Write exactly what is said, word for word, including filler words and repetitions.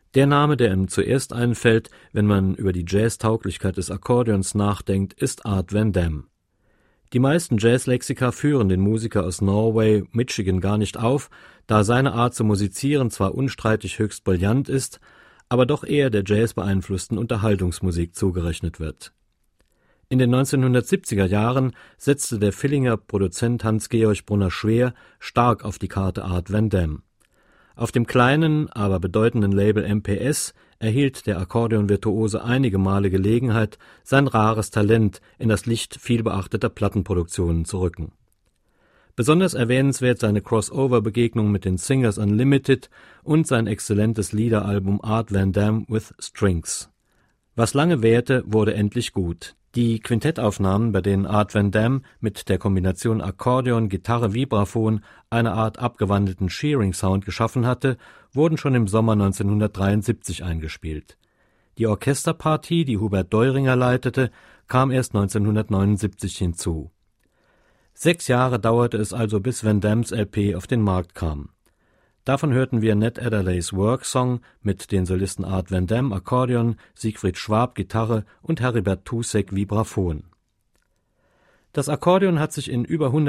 Der Name, der ihm zuerst einfällt, wenn man über die Jazztauglichkeit des Akkordeons nachdenkt, ist Art Van Damme. Die meisten Jazzlexika führen den Musiker aus Norway, Michigan gar nicht auf, da seine Art zu musizieren zwar unstreitig höchst brillant ist, aber doch eher der Jazz-beeinflussten Unterhaltungsmusik zugerechnet wird. In den neunzehnhundertsiebziger Jahren setzte der Villinger Produzent Hans-Georg Brunner-Schwer stark auf die Karte Art Van Damme. Auf dem kleinen, aber bedeutenden Label M P S erhielt der Akkordeonvirtuose einige Male Gelegenheit, sein rares Talent in das Licht vielbeachteter Plattenproduktionen zu rücken. Besonders erwähnenswert seine Crossover-Begegnung mit den Singers Unlimited und sein exzellentes Liederalbum Art Van Damme with Strings. Was lange währte, wurde endlich gut. Die Quintettaufnahmen, bei denen Art Van Damme mit der Kombination Akkordeon, Gitarre, Vibraphon eine Art abgewandelten Shearing-Sound geschaffen hatte, wurden schon im Sommer neunzehnhundertdreiundsiebzig eingespielt. Die Orchesterpartie, die Hubert Deuringer leitete, kam erst neunzehnhundertneunundsiebzig hinzu. Sechs Jahre dauerte es also, bis Van Dammes L P auf den Markt kam. Davon hörten wir Ned Adderleys Work Song mit den Solisten Art Van Damme Akkordeon, Siegfried Schwab Gitarre und Heribert Tusek Vibraphon. Das Akkordeon hat sich in über hundert